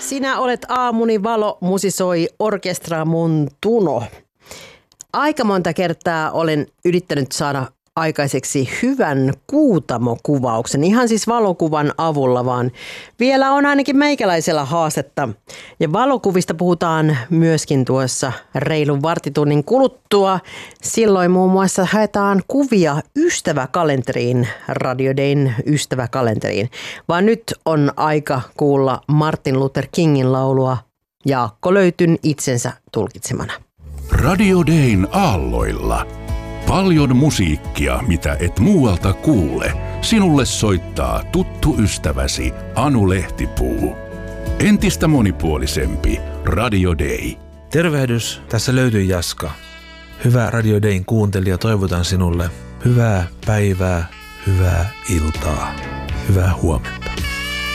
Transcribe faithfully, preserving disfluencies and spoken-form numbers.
Sinä olet aamuni valo, musisoi Orkestra Montuno. Aika monta kertaa olen yrittänyt saada aikaiseksi hyvän kuutamokuvauksen. Ihan siis valokuvan avulla, vaan vielä on ainakin meikäläisellä haastetta. Ja valokuvista puhutaan myöskin tuossa reilun vartitunnin kuluttua. Silloin muun muassa haetaan kuvia ystäväkalenteriin, Radio Dayn ystäväkalenteriin. Vaan nyt on aika kuulla Martin Luther Kingin laulua Jaakko löytyn itsensä tulkitsemana. Radio Dayn aalloilla. Paljon musiikkia, mitä et muualta kuule. Sinulle soittaa tuttu ystäväsi Anu Lehtipuu. Entistä monipuolisempi Radio Day. Tervehdys, tässä löytyy Jaska. Hyvä Radio Dayn kuuntelija, toivotan sinulle hyvää päivää, hyvää iltaa, hyvää huomenta.